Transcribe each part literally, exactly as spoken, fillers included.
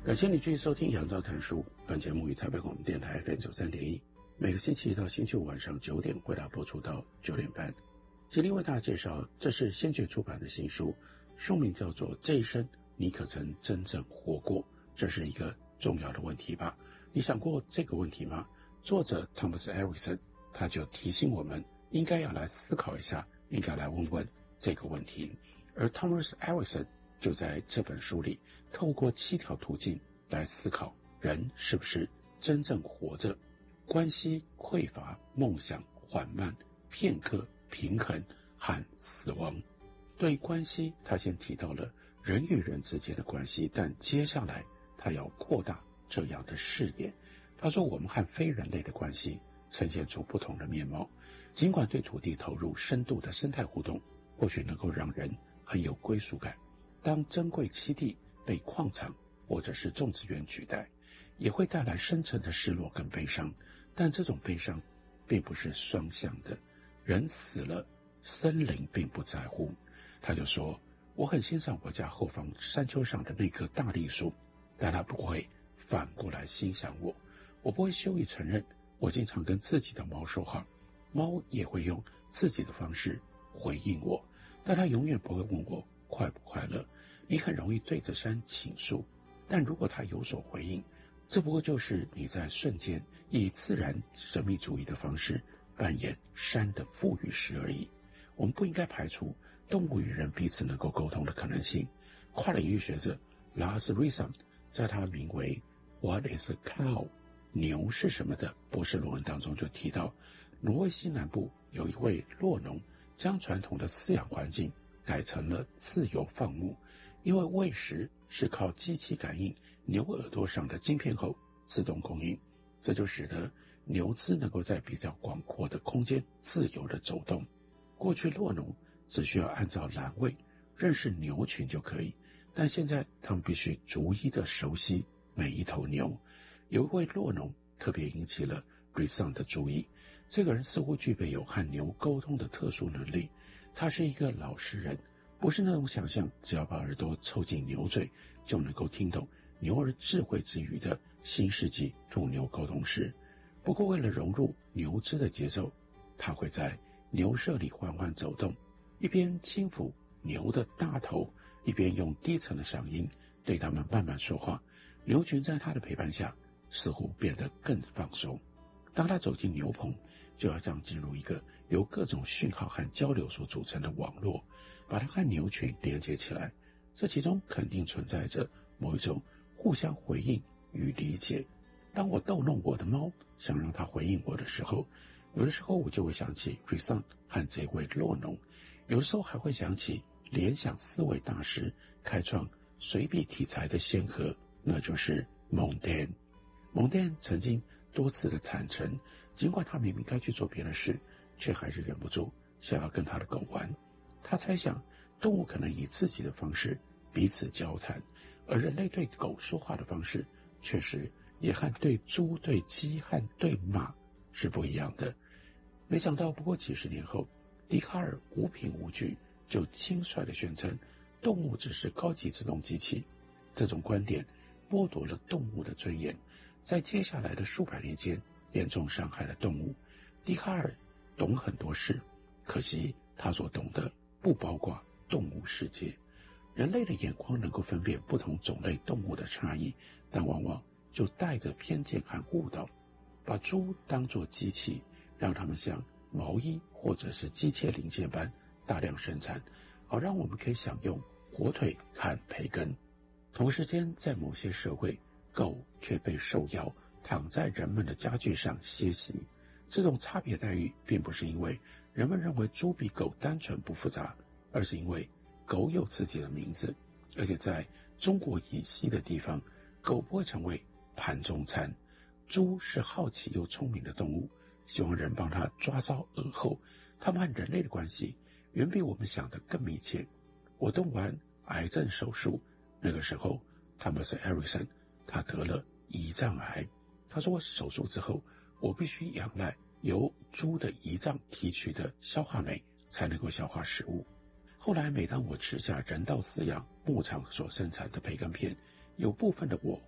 感谢你继续收听杨照谈书，本节目于台北广播电台 F M 九十三点一，每个星期一到星期五晚上九点为大家播出到九点半。今天为大家介绍，这是先觉出版的新书，书名叫做《这一生你可曾真正活过》，这是一个重要的问题吧？你想过这个问题吗？作者 Thomas Erickson 他就提醒我们，应该要来思考一下，应该来问问这个问题。而 Thomas Erickson 就在这本书里透过七条途径来思考人是不是真正活着，关系匮乏，梦想缓慢，片刻平衡和死亡。对关系，他先提到了人与人之间的关系，但接下来他要扩大这样的视野。他说我们和非人类的关系呈现出不同的面貌，尽管对土地投入深度的生态互动或许能够让人很有归属感，当珍贵栖地被矿场或者是种植园取代，也会带来深层的失落跟悲伤，但这种悲伤并不是双向的，人死了，森林并不在乎。他就说，我很欣赏我家后方山丘上的那棵大栗树，但它不会反过来欣赏我，我不会羞于承认，我经常跟自己的猫说话，猫也会用自己的方式回应我，但它永远不会问我快不快乐。你很容易对着山倾诉，但如果它有所回应，这不过就是你在瞬间以自然神秘主义的方式扮演山的赋予师而已。我们不应该排除动物与人彼此能够沟通的可能性。跨领域学者 Lars Rissam 在他名为 What is a cow？ 牛是什么的博士论文当中就提到，挪威西南部有一位酪农将传统的饲养环境改成了自由放牧，因为喂食是靠机器感应牛耳朵上的晶片后自动供应，这就使得牛只能够在比较广阔的空间自由地走动。过去酪农只需要按照栏位认识牛群就可以，但现在他们必须逐一的熟悉每一头牛。有一位酪农特别引起了 Rissam 的注意，这个人似乎具备有和牛沟通的特殊能力，他是一个老实人，不是那种想象只要把耳朵凑近牛嘴就能够听懂牛儿智慧之语的新世纪助牛沟通师。不过为了融入牛只的节奏，他会在牛舍里缓缓走动，一边轻抚牛的大头，一边用低沉的嗓音对他们慢慢说话。牛群在他的陪伴下似乎变得更放松。当他走进牛棚，就要这样进入一个由各种讯号和交流所组成的网络，把它和牛群连接起来。这其中肯定存在着某一种互相回应与理解。当我逗弄我的猫，想让它回应我的时候，有的时候我就会想起 Rissam 和这位酪农，有的时候还会想起联想思维大师开创随笔题材的先河，那就是蒙丹。蒙丹曾经多次的坦诚，尽管他明明该去做别的事，却还是忍不住想要跟他的狗玩。他猜想动物可能以自己的方式彼此交谈，而人类对狗说话的方式确实也和对猪、对鸡和对马是不一样的。没想到不过几十年后，笛卡尔无凭无据就轻率地宣称动物只是高级自动机器，这种观点剥夺了动物的尊严，在接下来的数百年间严重伤害了动物。笛卡尔懂很多事，可惜他所懂的不包括动物世界。人类的眼光能够分辨不同种类动物的差异，但往往就带着偏见和误导，把猪当作机器，让它们像毛衣或者是机械零件般大量生产，好让我们可以享用火腿和培根。同时间，在某些社会，狗却被受邀躺在人们的家具上歇息。这种差别待遇并不是因为人们认为猪比狗单纯不复杂，而是因为狗有自己的名字，而且在中国以西的地方，狗不会成为盘中餐。猪是好奇又聪明的动物，希望人帮它抓着耳后。它们和人类的关系远比我们想的更密切。我动完癌症手术，那个时候Thomas Erickson他得了胰脏癌。他说我手术之后，我必须仰赖由猪的胰脏提取的消化酶才能够消化食物。后来每当我吃下人道饲养牧场所生产的培根片，有部分的我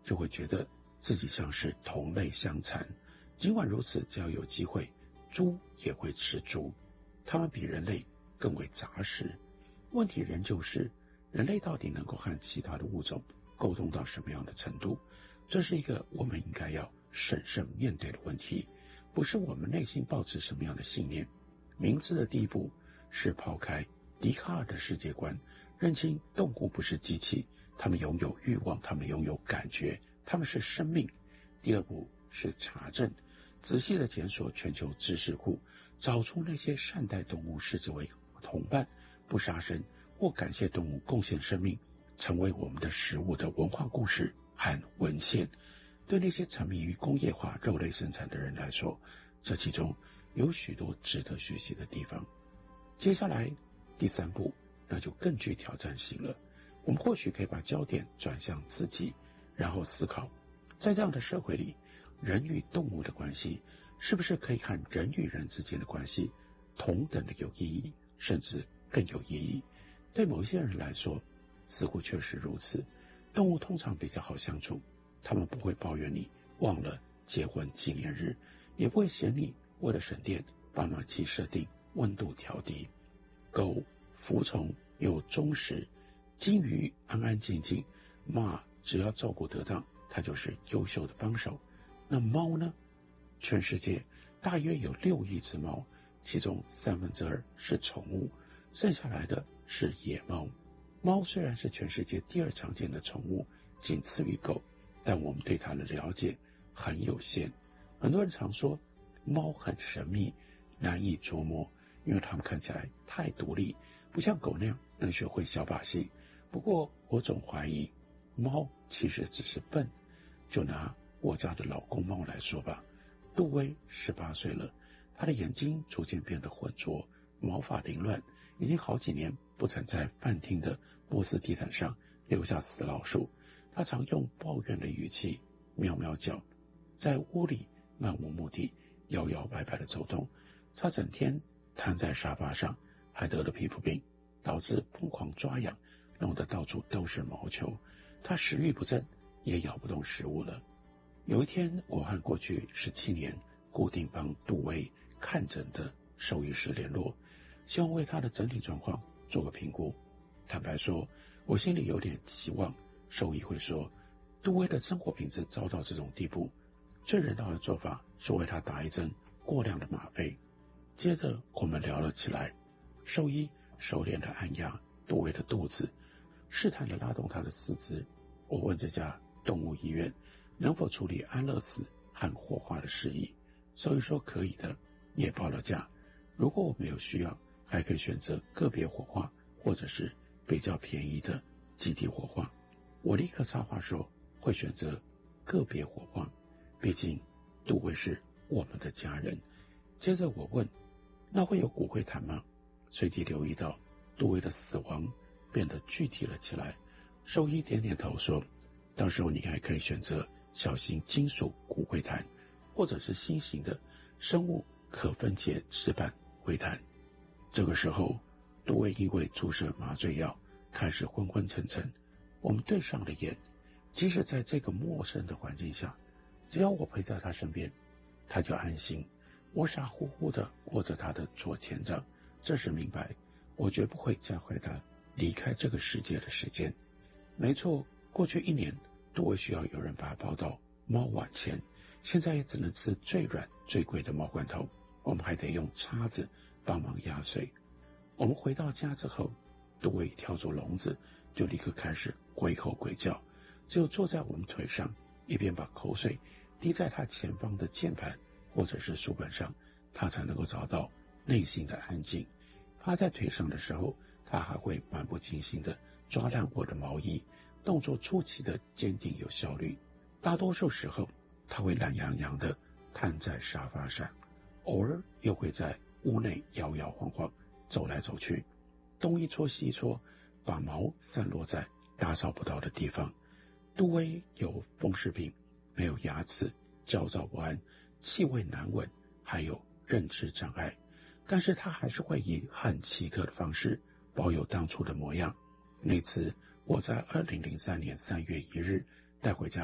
就会觉得自己像是同类相残。尽管如此，只要有机会，猪也会吃猪。它们比人类更为杂食。问题仍旧是，人类到底能够和其他的物种沟通到什么样的程度？这是一个我们应该要审慎面对的问题，不是我们内心抱持什么样的信念。明智的第一步是抛开笛卡尔的世界观，认清动物不是机器，它们拥有欲望，它们拥有感觉，它们是生命。第二步是查证，仔细的检索全球知识库，找出那些善待动物，视之为同伴，不杀生，或感谢动物贡献生命，成为我们的食物的文化故事和文献。对那些沉迷于工业化肉类生产的人来说，这其中有许多值得学习的地方。接下来第三步，那就更具挑战性了。我们或许可以把焦点转向自己，然后思考，在这样的社会里，人与动物的关系是不是可以和人与人之间的关系同等的有意义，甚至更有意义？对某些人来说，似乎确实如此。动物通常比较好相处，他们不会抱怨你忘了结婚纪念日，也不会嫌你为了省电把暖气设定温度调低。狗服从又忠实，金鱼安安静静，马只要照顾得当，它就是优秀的帮手。那猫呢？全世界大约有六亿只猫，其中三分之二是宠物，剩下来的是野猫。猫虽然是全世界第二常见的宠物，仅次于狗，但我们对它的了解很有限。很多人常说猫很神秘，难以捉摸，因为它们看起来太独立，不像狗那样能学会小把戏。不过我总怀疑猫其实只是笨。就拿我家的老公猫来说吧，杜威十八岁了，他的眼睛逐渐变得浑浊，毛发凌乱，已经好几年不曾在饭厅的波斯地毯上留下死老鼠。他常用抱怨的语气喵喵叫，在屋里漫无目的摇摇摆摆的走动。他整天瘫在沙发上，还得了皮肤病，导致疯狂抓痒，弄得到处都是毛球。他食欲不振，也咬不动食物了。有一天，我和过去十七年固定帮杜威看诊的兽医师联络，希望为他的整体状况做个评估。坦白说，我心里有点期望兽医会说，杜威的生活品质糟到这种地步，最人道的做法是为他打一针过量的吗啡。接着我们聊了起来，兽医熟练的按压杜威的肚子，试探的拉动他的四肢。我问这家动物医院能否处理安乐死和火化的事宜，兽医说可以的，也报了价。如果我们有需要，还可以选择个别火化，或者是比较便宜的集体火化。我立刻插话说，会选择个别火化，毕竟杜威是我们的家人。接着我问，那会有骨灰坛吗？随即留意到杜威的死亡变得具体了起来。兽医点点头说，到时候你还可以选择小型金属骨灰坛，或者是新型的生物可分解纸板灰坛。这个时候，杜威因为注射麻醉药开始昏昏沉沉。我们对上了眼，即使在这个陌生的环境下，只要我陪在他身边，他就安心。我傻乎乎地握着他的左前掌，这时明白，我绝不会加快他离开这个世界的时间。没错，过去一年，杜威需要有人把他抱到猫碗前，现在也只能吃最软最贵的猫罐头，我们还得用叉子帮忙压碎。我们回到家之后，杜威跳出笼子，就立刻开始鬼吼鬼叫，只有坐在我们腿上，一边把口水滴在他前方的键盘或者是书本上，他才能够找到内心的安静。趴在腿上的时候，他还会漫不经心地抓烂我的毛衣，动作出奇的坚定有效率。大多数时候，他会懒洋洋地瘫在沙发上，偶尔又会在屋内摇摇晃晃走来走去，东一撮西一撮，把毛散落在打扫不到的地方。杜威有风湿病，没有牙齿，焦躁不安，气味难闻，还有认知障碍，但是他还是会以很奇特的方式保有当初的模样。那次我在二零零三年三月一日带回家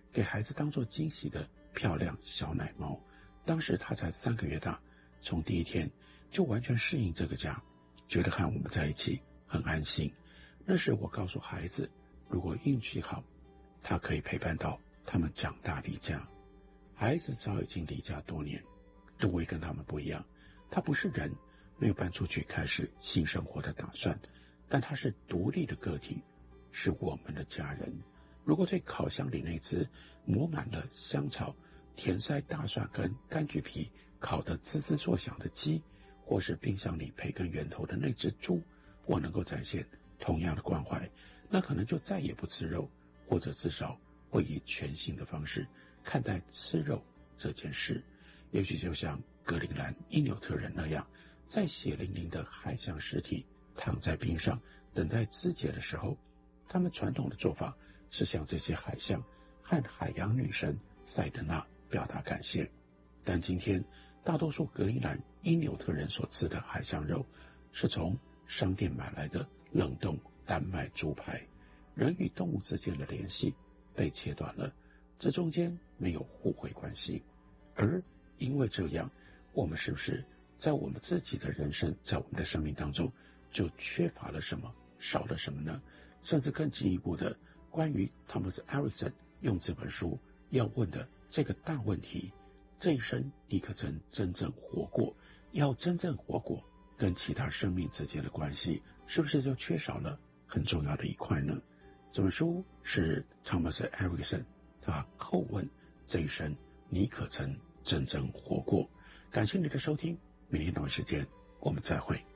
给孩子当作惊喜的漂亮小奶猫。当时他才三个月大，从第一天就完全适应这个家，觉得和我们在一起很安心。那时我告诉孩子，如果运气好，他可以陪伴到他们长大离家。孩子早已经离家多年，杜威跟他们不一样，他不是人，没有搬出去开始新生活的打算，但他是独立的个体，是我们的家人。如果对烤箱里那只抹满了香草、甜塞大蒜跟柑橘皮烤得滋滋作响的鸡，或是冰箱里培根源头的那只猪，我能够展现同样的关怀，那可能就再也不吃肉，或者至少会以全新的方式看待吃肉这件事。也许就像格陵兰因纽特人那样，在血淋淋的海象尸体躺在冰上等待肢解的时候，他们传统的做法是向这些海象和海洋女神塞德纳表达感谢。但今天大多数格陵兰因纽特人所吃的海象肉是从商店买来的冷冻丹麦猪排，人与动物之间的联系被切断了，这中间没有互惠关系。而因为这样，我们是不是在我们自己的人生，在我们的生命当中就缺乏了什么，少了什么呢？甚至更进一步的，关于汤姆斯·艾瑞森用这本书要问的这个大问题，这一生你可曾真正活过？要真正活过，跟其他生命之间的关系是不是就缺少了很重要的一块呢？这本书是汤姆斯·艾瑞森他叩问这一生你可曾真正活过。感谢你的收听，明天同一时间我们再会。